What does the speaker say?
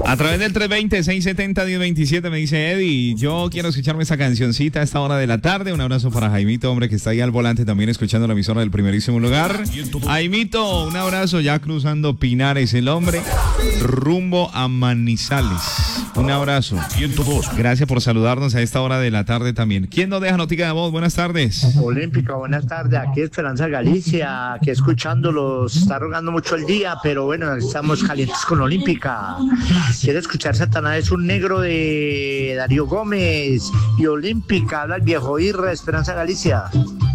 A través del 320-670-1027 me dice Eddie, yo quiero escucharme esta cancioncita a esta hora de la tarde. Un abrazo para Jaimito, hombre, que está ahí al volante también escuchando la emisora del primerísimo lugar. Jaimito, un abrazo ya cruzando Pinares, el hombre, rumbo a Manizales. Un abrazo. Gracias por saludarnos a esta hora de la tarde también. ¿Quién nos deja notica de voz? Buenas tardes. Olímpica, buenas tardes. Aquí Esperanza Galicia, aquí escuchándolos. Está rogando mucho el día, pero bueno, estamos calientes con Olímpica. Quiere escuchar Satanás es un negro de Darío Gómez y Olímpica. Habla el viejo Irra, Esperanza Galicia.